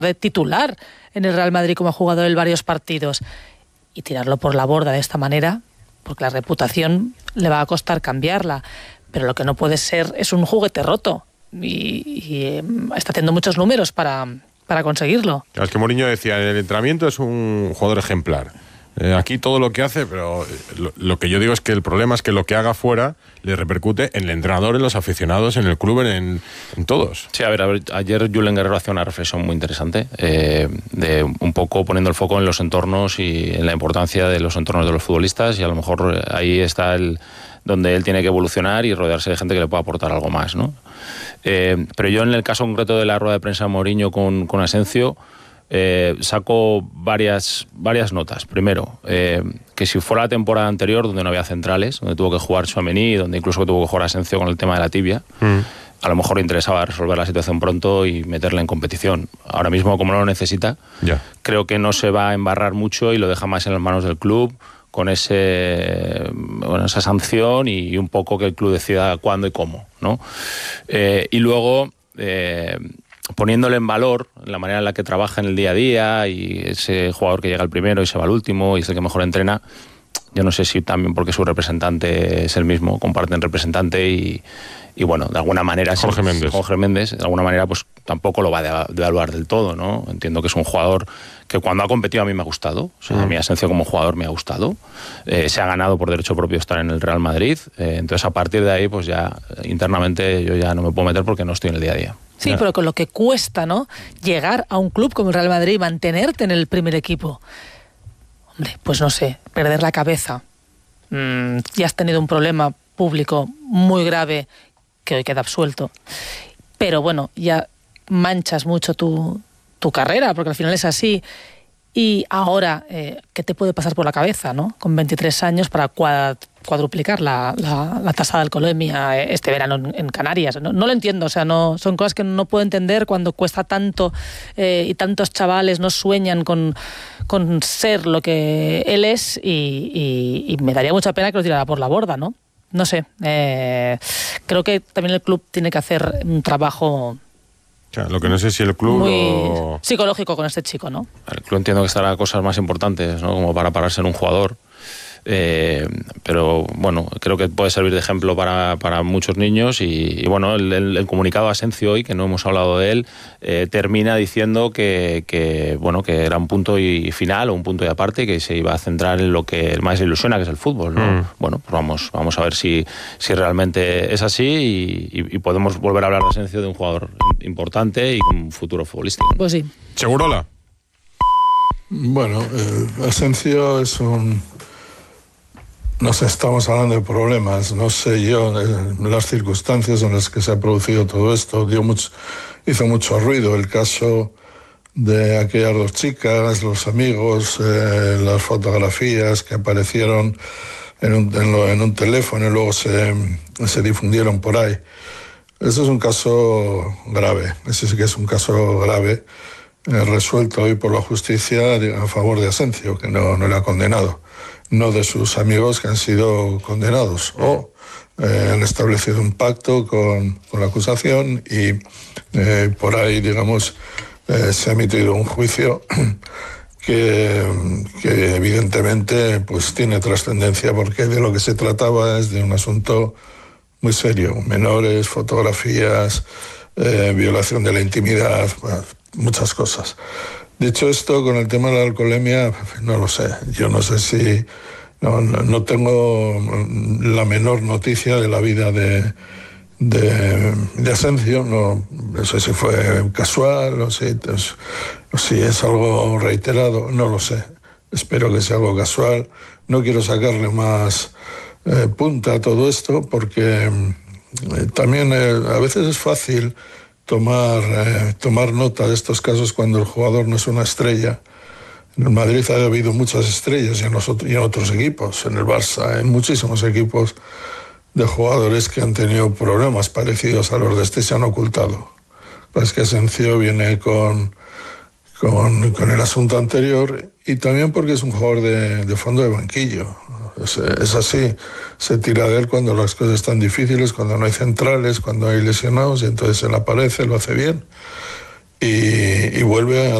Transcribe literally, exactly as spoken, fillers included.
de titular en el Real Madrid como ha jugado en varios partidos, y tirarlo por la borda de esta manera, porque la reputación le va a costar cambiarla, pero lo que no puede ser es un juguete roto, y, y eh, está haciendo muchos números para, para conseguirlo. Es que Mourinho decía, en el entrenamiento es un jugador ejemplar. Eh, aquí todo lo que hace, pero lo, lo que yo digo es que el problema es que lo que haga fuera le repercute en el entrenador, en los aficionados, en el club, en, en todos. Sí, a ver, a ver, ayer Julen Guerrero hacía una reflexión muy interesante, eh, de un poco poniendo el foco en los entornos y en la importancia de los entornos de los futbolistas, y a lo mejor ahí está el donde él tiene que evolucionar y rodearse de gente que le pueda aportar algo más, ¿no? Eh, pero yo en el caso concreto de la rueda de prensa de Mourinho con, con Asensio, Eh, saco varias, varias notas. Primero, eh, que si fuera la temporada anterior, donde no había centrales, donde tuvo que jugar Tchouaméni, donde incluso tuvo que jugar Asensio con el tema de la tibia, mm. a lo mejor le interesaba resolver la situación pronto y meterla en competición. Ahora mismo, como no lo necesita, yeah. creo que no se va a embarrar mucho y lo deja más en las manos del club, con ese, bueno, esa sanción, y un poco que el club decida cuándo y cómo, ¿no? Eh, y luego... Eh, poniéndole en valor la manera en la que trabaja en el día a día, y ese jugador que llega el primero y se va al último y es el que mejor entrena. Yo no sé si también porque su representante es el mismo, comparten representante, y, y bueno, de alguna manera Jorge Méndez. Jorge Méndez, de alguna manera, pues tampoco lo va a devaluar del todo, ¿no? Entiendo que es un jugador que cuando ha competido a mí me ha gustado, o sea, mm. a mi Asensio como jugador me ha gustado, eh, se ha ganado por derecho propio estar en el Real Madrid, eh, entonces a partir de ahí pues ya internamente yo ya no me puedo meter porque no estoy en el día a día. Sí, ya. Pero con lo que cuesta, ¿no?, llegar a un club como el Real Madrid y mantenerte en el primer equipo. Hombre, pues no sé, perder la cabeza. Mm, ya has tenido un problema público muy grave que hoy queda absuelto. Pero bueno, ya manchas mucho tu, tu carrera, porque al final es así. Y ahora, eh, ¿qué te puede pasar por la cabeza, ¿no?, con veintitrés años para cuad, cuadruplicar la, la, la tasa de alcoholemia este verano en, en Canarias? No, no lo entiendo, o sea, no, son cosas que no puedo entender cuando cuesta tanto, eh, y tantos chavales no sueñan con, con ser lo que él es, y, y, y me daría mucha pena que lo tirara por la borda, ¿no? No sé, eh, creo que también el club tiene que hacer un trabajo... O sea, lo que no sé si el club... Muy lo... psicológico con este chico, ¿no? El club entiendo que estará cosas más importantes, ¿no?, como para pararse en un jugador. Eh, pero bueno, creo que puede servir de ejemplo para, para muchos niños, y, y bueno, el, el, el comunicado de Asensio hoy, que no hemos hablado de él, eh, termina diciendo que, que bueno, que era un punto y final o un punto y aparte, que se iba a centrar en lo que más le ilusiona, que es el fútbol, ¿no? Mm. Bueno, pues vamos, vamos a ver si, si realmente es así, y, y, y podemos volver a hablar de Asensio, de un jugador importante y con un futuro futbolístico. Pues sí. ¿Segurola? Bueno, eh, Asensio es un... No sé, estamos hablando de problemas, no sé yo, las circunstancias en las que se ha producido todo esto, dio mucho, hizo mucho ruido el caso de aquellas dos chicas, los amigos, eh, las fotografías que aparecieron en un, en, lo, en un teléfono y luego se, se difundieron por ahí. Eso es un caso grave, ese sí que es un caso grave, eh, resuelto hoy por la justicia a favor de Asensio, que no, no le ha condenado. No de sus amigos que han sido condenados, o eh, han establecido un pacto con, con la acusación, y eh, por ahí, digamos, eh, se ha emitido un juicio que, que evidentemente pues tiene trascendencia, porque de lo que se trataba es de un asunto muy serio, menores, fotografías, eh, violación de la intimidad, bueno, muchas cosas. Dicho esto, con el tema de la alcoholemia, no lo sé. Yo no sé si... No, no, no tengo la menor noticia de la vida de, de, de Asensio. No, no sé si fue casual o si, o si es algo reiterado. No lo sé. Espero que sea algo casual. No quiero sacarle más eh, punta a todo esto, porque eh, también eh, a veces es fácil... Tomar, eh, tomar nota de estos casos cuando el jugador no es una estrella. En el Madrid ha habido muchas estrellas, y en, los otros, y en otros equipos, en el Barça, en muchísimos equipos, de jugadores que han tenido problemas parecidos a los de este y se han ocultado. Pues que Asensio viene con, con, con el asunto anterior, y también porque es un jugador de, de fondo de banquillo. Es, es así, se tira de él cuando las cosas están difíciles, cuando no hay centrales, cuando hay lesionados, y entonces él aparece, lo hace bien. y, y vuelve a